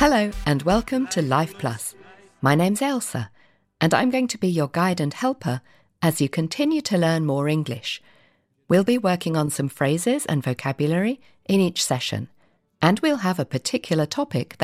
Hello and welcome to Life Plus. My name's Elsa and I'm going to be your guide and helper as you continue to learn more English. We'll be working on some phrases and vocabulary in each session, and we'll have a particular topic that